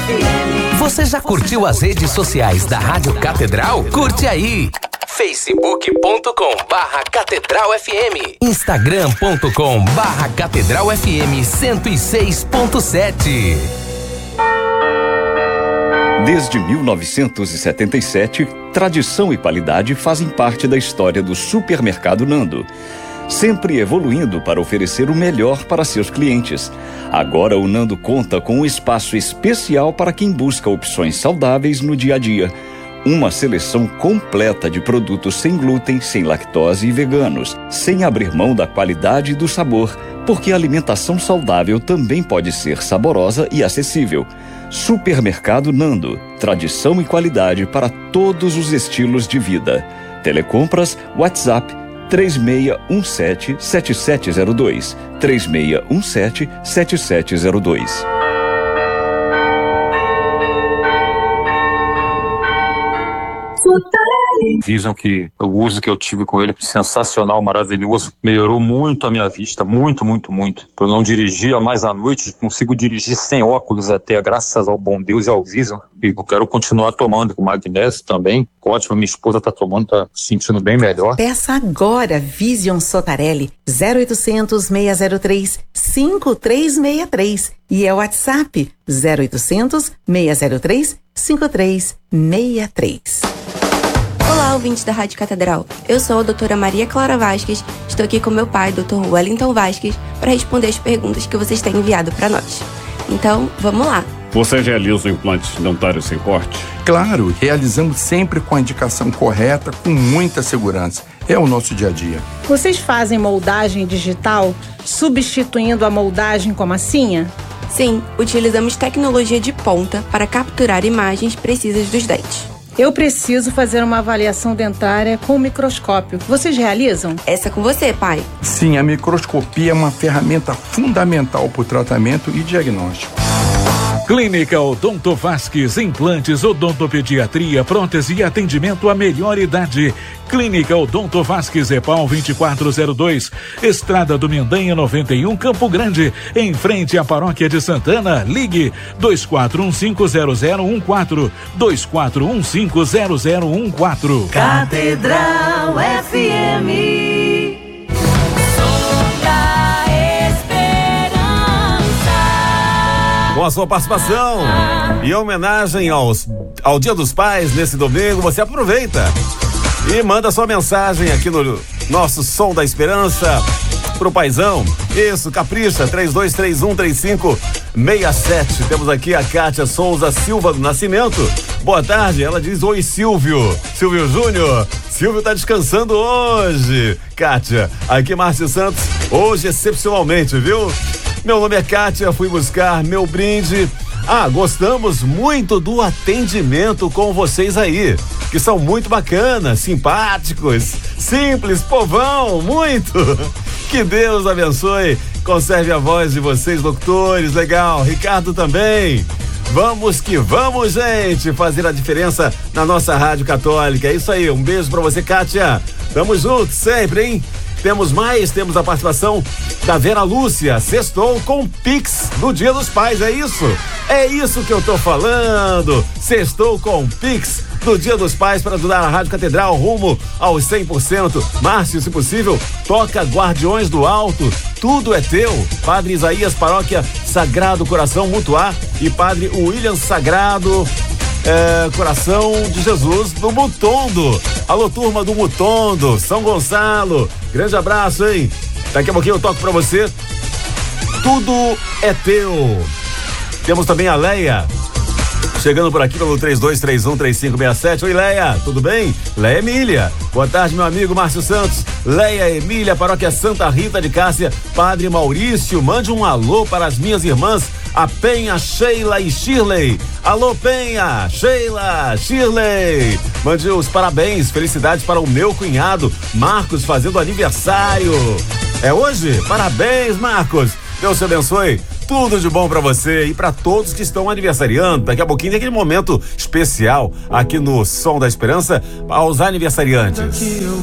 Você já curtiu as redes sociais da Rádio Catedral? Curte aí! facebook.com/Catedral FM, instagram.com/Catedral FM 106.7. Desde 1977, tradição e qualidade fazem parte da história do Supermercado Nando, sempre evoluindo para oferecer o melhor para seus clientes. Agora o Nando conta com um espaço especial para quem busca opções saudáveis no dia a dia. Uma seleção completa de produtos sem glúten, sem lactose e veganos, sem abrir mão da qualidade e do sabor, porque a alimentação saudável também pode ser saborosa e acessível. Supermercado Nando, tradição e qualidade para todos os estilos de vida. Telecompras, WhatsApp 3617-7702, 3617-7702. Vision, que o uso que eu tive com ele, sensacional, maravilhoso, melhorou muito a minha vista, muito. Eu não dirigia mais à noite, consigo dirigir sem óculos até, graças ao bom Deus e ao Vision. E eu quero continuar tomando com magnésio também. Ótimo, minha esposa tá tomando, tá se sentindo bem melhor. Peça agora Vision Sotarelli 0800 603 5363 e é o WhatsApp 0800 603 5363. Olá, ouvintes da Rádio Catedral. Eu sou a doutora Maria Clara Vasques. Estou aqui com meu pai, Dr. Wellington Vasques, para responder as perguntas que vocês têm enviado para nós. Então, vamos lá. Você realiza implantes dentários sem corte? Claro, realizamos sempre com a indicação correta, com muita segurança. É o nosso dia a dia. Vocês fazem moldagem digital, substituindo a moldagem com massinha? Sim, utilizamos tecnologia de ponta para capturar imagens precisas dos dentes. Eu preciso fazer uma avaliação dentária com microscópio. Vocês realizam? Essa é com você, pai. Sim, a microscopia é uma ferramenta fundamental para o tratamento e diagnóstico. Clínica Odonto Vasques, implantes, odontopediatria, prótese e atendimento à melhor idade. Clínica Odonto Vasques, EPAL 2402, Estrada do Mendanha 91, Campo Grande, em frente à Paróquia de Santana. Ligue 24150014, 24150014. Catedral FM. Com a sua participação e homenagem ao Dia dos Pais nesse domingo, você aproveita e manda sua mensagem aqui no nosso Som da Esperança pro paizão. Isso, capricha, 32313567. Temos aqui a Kátia Souza Silva do Nascimento. Boa tarde, ela diz: oi, Silvio Júnior. Silvio tá descansando hoje. Kátia, aqui Márcio Santos, hoje excepcionalmente, viu? Meu nome é Kátia, fui buscar meu brinde. Gostamos muito do atendimento com vocês aí, que são muito bacanas, simpáticos, simples, povão, muito. Que Deus abençoe, conserve a voz de vocês, locutores, legal. Ricardo também. Vamos que vamos, gente, fazer a diferença na nossa Rádio Católica. É isso aí, um beijo pra você, Kátia. Tamo junto sempre, hein? Temos a participação da Vera Lúcia. Sextou com Pix no Dia dos Pais, é isso? É isso que eu tô falando. Sextou com Pix no Dia dos Pais para ajudar a Rádio Catedral rumo aos 100%. Márcio, se possível, toca Guardiões do Alto. Tudo é teu. Padre Isaías, Paróquia Sagrado Coração Mutuá e Padre William Sagrado Coração de Jesus do Mutondo. Alô, turma do Mutondo, São Gonçalo, grande abraço, hein? Daqui a pouquinho eu toco pra você. Tudo é teu. Temos também a Leia chegando por aqui pelo 32313567. Oi, Leia, tudo bem? Leia Emília. Boa tarde, meu amigo Márcio Santos. Leia Emília, Paróquia Santa Rita de Cássia, Padre Maurício. Mande um alô para as minhas irmãs, a Penha, Sheila e Shirley. Alô, Penha, Sheila, Shirley. Mande os parabéns, felicidades para o meu cunhado Marcos, fazendo aniversário. É hoje? Parabéns, Marcos. Deus te abençoe. Tudo de bom pra você e pra todos que estão aniversariando. Daqui a pouquinho tem aquele momento especial aqui no Som da Esperança aos aniversariantes.